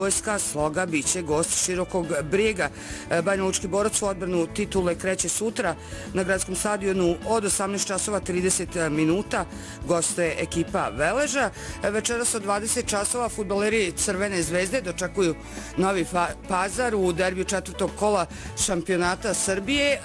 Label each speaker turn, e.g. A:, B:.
A: Vojska Sloga biće gost Širokog Brijega. Banjalučki borac u odbranu titule kreće sutra na gradskom stadionu od 18:30. Gostuje ekipa Veleža. Večeras od 20 časova fudbaleri Crvene zvezde dočekuju Novi Pazar u derbiju četvrtog kola šampionata Srbije.